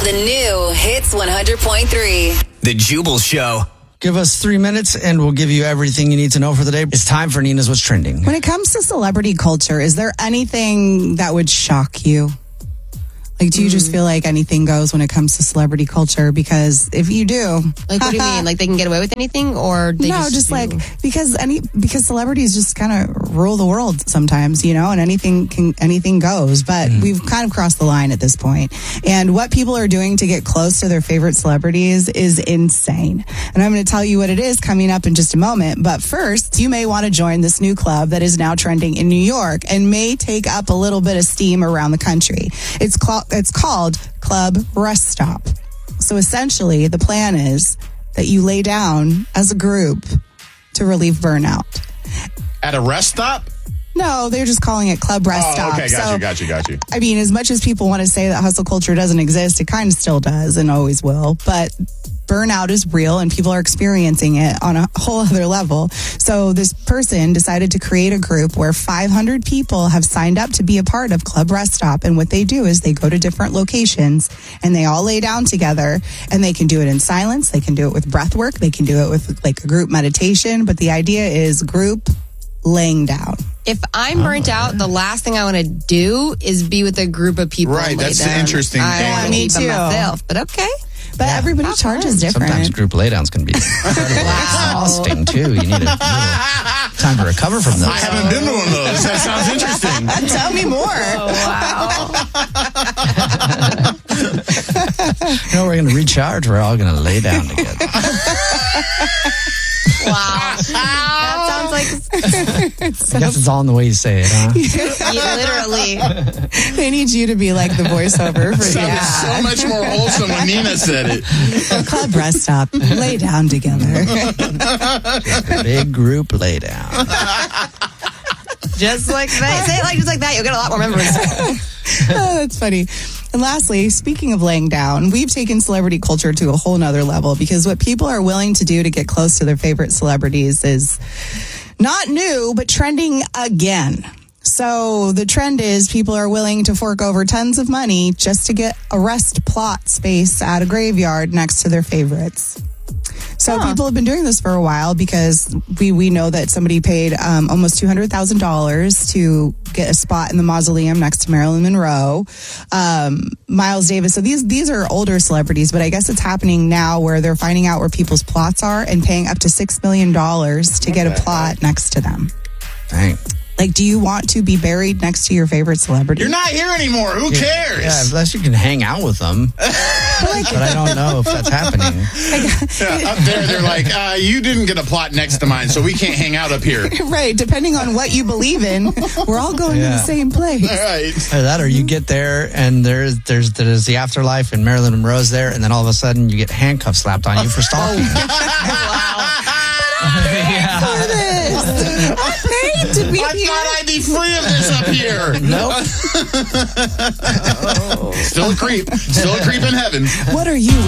The new Hits 100.3. The Jubal Show. Give us 3 minutes and we'll give you everything you need to know for the day. It's time for Nina's What's Trending. When it comes to celebrity culture, is there anything that would shock you? Like, do you just feel like anything goes when it comes to celebrity culture? Because if you do... Like, what do you mean? Like, they can get away with anything? Or they No, just like, because celebrities just kind of rule the world sometimes, you know, and anything goes. But we've kind of crossed the line at this point. And what people are doing to get close to their favorite celebrities is insane. And I'm going to tell you what it is coming up in just a moment. But first, you may want to join this new club that is now trending in New York and may take up a little bit of steam around the country. It's called Club Rest Stop. So essentially, the plan is that you lay down as a group to relieve burnout. At a rest stop? No, they're just calling it Club Rest Stop. Okay, got you. I mean, as much as people want to say that hustle culture doesn't exist, it kind of still does and always will. But burnout is real and people are experiencing it on a whole other level. So this person decided to create a group where 500 people have signed up to be a part of Club Rest Stop. And what they do is they go to different locations and they all lay down together, and they can do it in silence. They can do it with breath work. They can do it with like a group meditation. But the idea is group laying down. If I'm burnt out, the last thing I want to do is be with a group of people. Right, that's the interesting thing. I want to be by myself, but okay. But everybody charges different. Sometimes group laydowns can be exhausting, too. You need a little time to recover from those. I haven't been to one of those. That sounds interesting. Tell me more. Oh, wow. You know, we're going to recharge. We're all going to lay down together. Wow. That sounds like... I guess it's all in the way you say it, huh? Literally. They need you to be like the voiceover for Sounded so much more wholesome when Nina said it. Club Rest Stop. Lay down together. Big group lay down. Just like that. Say it just like that. You'll get a lot more memories. Oh, that's funny. And lastly, speaking of laying down, we've taken celebrity culture to a whole nother level, because what people are willing to do to get close to their favorite celebrities is not new, but trending again. So the trend is people are willing to fork over tons of money just to get a rest plot space at a graveyard next to their favorites. So people have been doing this for a while, because we know that somebody paid almost $200,000 to get a spot in the mausoleum next to Marilyn Monroe. Miles Davis. So these are older celebrities, but I guess it's happening now where they're finding out where people's plots are and paying up to $6 million to get a plot next to them. Dang. Like, do you want to be buried next to your favorite celebrity? You're not here anymore. Who cares? Yeah, unless you can hang out with them. But I don't know if that's happening. Up there, they're like, you didn't get a plot next to mine, so we can't hang out up here. Right. Depending on what you believe in, we're all going to the same place. All right. Or that, or you get there and there's the afterlife and Marilyn Monroe's there, and then all of a sudden you get handcuffs slapped on you for stalking. I thought I'd be free of this up here. Nope. Still a creep. Still a creep in heaven. What are you